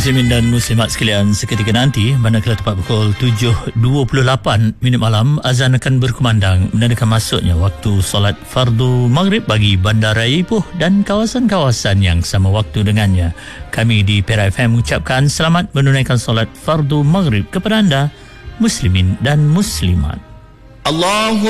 Muslimin dan Muslimat sekalian, seketika nanti manakala tepat pukul 7.28 malam, azan akan berkumandang menandakan masuknya waktu solat fardu maghrib bagi Bandaraya Ipoh dan kawasan-kawasan yang sama waktu dengannya. Kami di Perak FM mengucapkan selamat menunaikan solat fardu maghrib kepada anda Muslimin dan Muslimat. Allahu